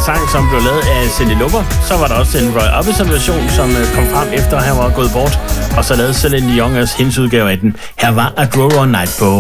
sang, som blev lavet af Cyndi Lauper. Så var der også en Roy Orbison-version, som kom frem efter, at han var gået bort. Og så lavede Celine Dion også hendes udgave af den. Her var A Grow All Night på